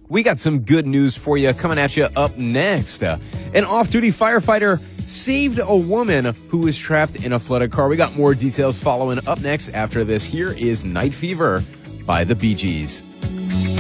We got some good news for you coming at you up next. An off-duty firefighter saved a woman who was trapped in a flooded car. We got more details following up next after this. Here is Night Fever by the Bee Gees.